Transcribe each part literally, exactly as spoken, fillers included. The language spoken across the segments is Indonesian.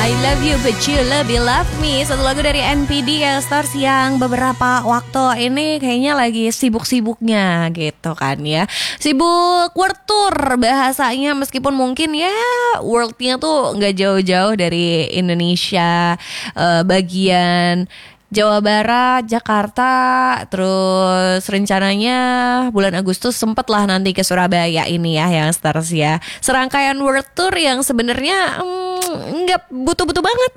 I love you but you lebih love me. Satu lagu dari N P D ya Stars, yang beberapa waktu ini kayaknya lagi sibuk-sibuknya gitu kan ya. Sibuk world tour bahasanya, meskipun mungkin ya worldnya tuh gak jauh-jauh dari Indonesia, uh, bagian Jawa Barat, Jakarta, terus rencananya bulan Agustus sempet lah nanti ke Surabaya ini ya yang Stars ya. Serangkaian world tour yang sebenarnya hmm, nggak butuh-butuh banget.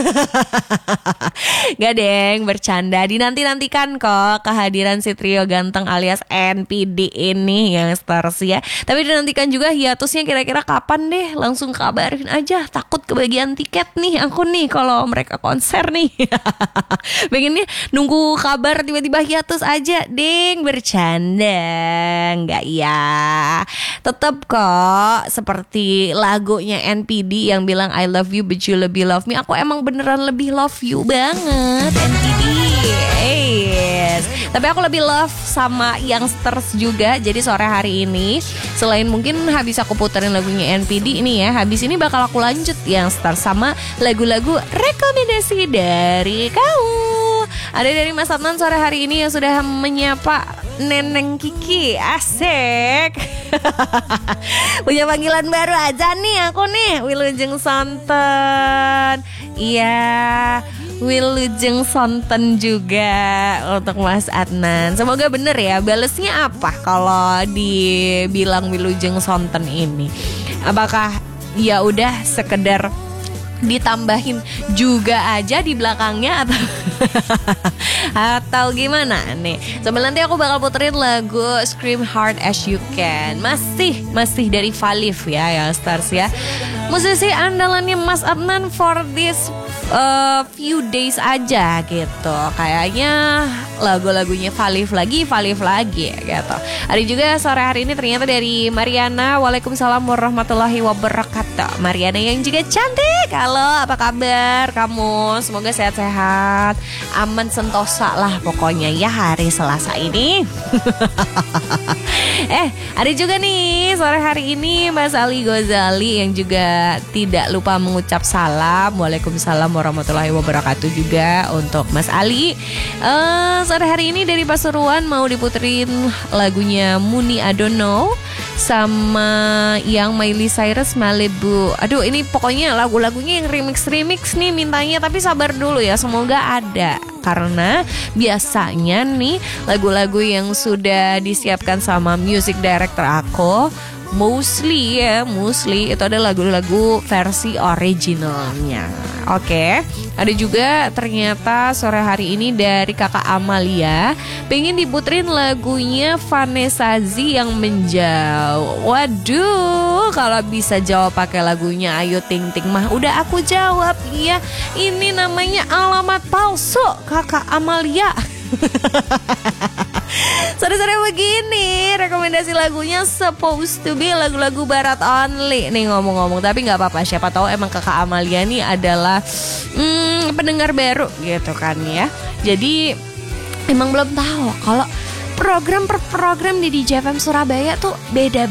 Gak deng, bercanda. Dinanti-nantikan kok kehadiran si trio ganteng alias N P D ini yang Stars ya. Tapi dinantikan juga hiatusnya kira-kira kapan deh. Langsung kabarin aja, takut kebagian tiket nih aku nih kalau mereka konser nih. Pengennya nunggu kabar tiba-tiba hiatus aja. Ding, bercanda. Enggak ya. Tetap kok seperti lagunya N P D yang bilang I love you but you lebih love me. Aku emang beneran lebih love you banget N P D. Yes. Tapi aku lebih love sama Youngsters juga. Jadi sore hari ini selain mungkin habis aku puterin lagunya N P D ini ya, habis ini bakal aku lanjut Youngsters sama lagu-lagu rekomendasi dari kau. Ada dari Mas Adnan sore hari ini yang sudah menyapa Neneng Kiki. Asik. Punya panggilan baru aja nih aku nih, Wilujeng Sonten. Iya, Wilujeng Sonten juga untuk Mas Adnan. Semoga bener ya. Balesnya apa kalau dibilang Wilujeng Sonten ini? Apakah ya udah sekedar ditambahin juga aja di belakangnya atau atau gimana nih? Sambil nanti aku bakal puterin lagu Scream Hard As You Can. Masih masih dari Valif ya ya Stars ya. Musisi andalannya Mas Adnan for this uh, few days aja gitu. Kayaknya lagu-lagunya Valif lagi, Valif lagi gitu. Ada juga sore hari ini ternyata dari Mariana. Waalaikumsalam warahmatullahi wabarakatuh. Mariana yang juga cantik. Halo, apa kabar kamu? Semoga sehat-sehat, aman sentosa lah pokoknya ya hari Selasa ini. Eh, ada juga nih sore hari ini Mas Ali Gozali yang juga tidak lupa mengucap salam. Waalaikumsalam warahmatullahi wabarakatuh juga untuk Mas Ali. uh, Sore hari ini dari Pasuruan mau diputerin lagunya Muni Adono sama yang Miley Cyrus Malibu. Aduh, ini pokoknya lagu-lagunya yang remix-remix nih mintanya. Tapi sabar dulu ya, semoga ada. Karena biasanya nih lagu-lagu yang sudah disiapkan sama music director aku mostly ya, mostly itu ada lagu-lagu versi originalnya. Oke, ada juga ternyata sore hari ini dari kakak Amalia pengen diputerin lagunya Vanessa Z yang Menjauh. Waduh, kalau bisa jawab pakai lagunya Ayu Ting Ting mah udah aku jawab. Iya, ini namanya alamat palsu kakak Amalia. Sore-sore begini rekomendasi lagunya supposed to be lagu-lagu barat only nih ngomong-ngomong. Tapi gak apa-apa, siapa tahu emang kakak Amalia nih adalah hmm, pendengar baru gitu kan ya. Jadi emang belum tahu kalau program per program di D J F M Surabaya tuh beda